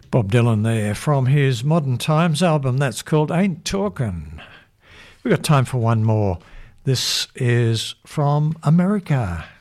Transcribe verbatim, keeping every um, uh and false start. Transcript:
Bob Dylan there from his Modern Times album that's called Ain't Talkin'. We've got time for one more. This is from America.